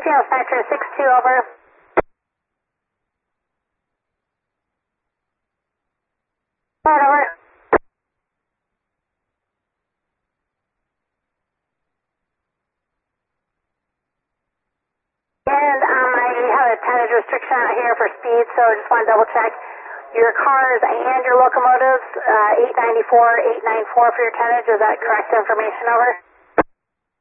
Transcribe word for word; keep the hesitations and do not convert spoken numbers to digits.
Channel Factor six two, over. Right, over. And um, I have a tonnage restriction out here for speed, so I just want to double check your cars and your locomotives, uh, eight ninety-four, eight ninety-four for your tonnage. Is that correct information, over?